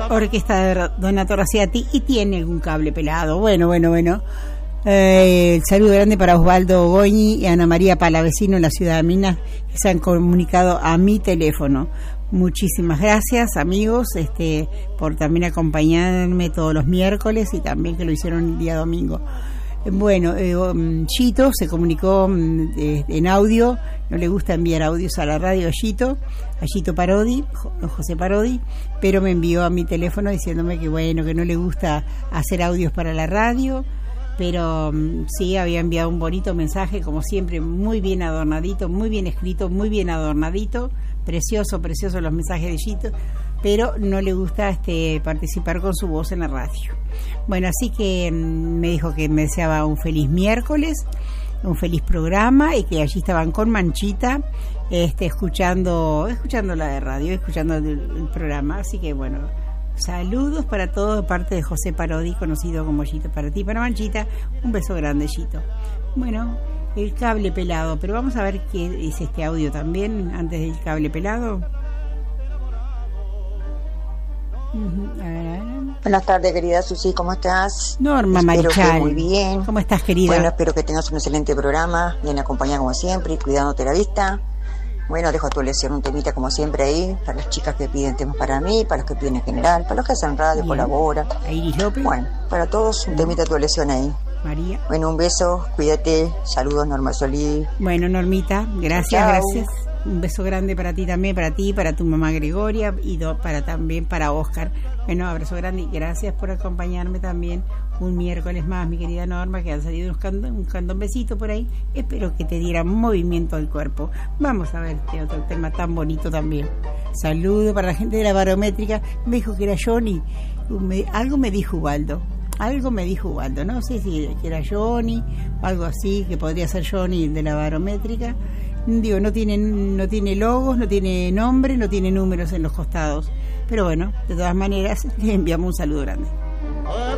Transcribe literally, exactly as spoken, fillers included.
Orquesta de Donato Raciati y tiene algún cable pelado. Bueno, bueno, bueno. Eh, el saludo grande para Osvaldo Goñi y Ana María Palavecino en la ciudad de Minas, que se han comunicado a mi teléfono. Muchísimas gracias, amigos, este, por también acompañarme todos los miércoles y también que lo hicieron el día domingo. Bueno, eh, Chito se comunicó eh, en audio, no le gusta enviar audios a la radio a Chito, a Chito Parodi, José Parodi, pero me envió a mi teléfono diciéndome que bueno, que no le gusta hacer audios para la radio, pero um, sí había enviado un bonito mensaje, como siempre, muy bien adornadito, muy bien escrito, muy bien adornadito, precioso, precioso los mensajes de Chito, pero no le gusta este participar con su voz en la radio. Bueno, así que me dijo que me deseaba un feliz miércoles, un feliz programa y que allí estaban con Manchita, este, escuchando, escuchando la de radio, escuchando el, el programa. Así que bueno, saludos para todos de parte de José Parodi, conocido como Chito. Para ti, para Manchita, un beso grande, Chito. Bueno, el cable pelado, pero vamos a ver qué es este audio también antes del cable pelado. Uh-huh. A ver, a ver. Buenas tardes, querida Susi, ¿cómo estás? Norma espero Marichal. Que muy bien. ¿Cómo estás, querida? Bueno, espero que tengas un excelente programa, bien acompañada como siempre y cuidándote la vista. Bueno, dejo a tu elección un temita como siempre ahí, para las chicas que piden temas para mí, para los que piden en general, para los que hacen radio, bien. Colaboran. Iris López. Bueno, para todos un temita a tu elección ahí. María. Bueno, un beso, cuídate, saludos, Norma Solí. Bueno, Normita, gracias, chao. Gracias. Un beso grande para ti también, para ti, para tu mamá Gregoria y do, para también para Oscar. Bueno, abrazo grande y gracias por acompañarme también un miércoles más, mi querida Norma, que han salido unos candon, un candombecito por ahí. Espero que te diera movimiento al cuerpo. Vamos a ver este otro tema tan bonito también. Saludo para la gente de la barométrica. Me dijo que era Johnny. Me, algo me dijo Ubaldo. Algo me dijo Ubaldo. No sé si era Johnny o algo así, que podría ser Johnny de la barométrica. Digo, no tiene, no tiene logos, no tiene nombre, no tiene números en los costados. Pero bueno, de todas maneras, le enviamos un saludo grande.